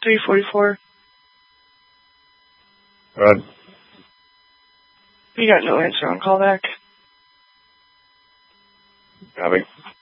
344. Good. You got no answer on callback. Copy.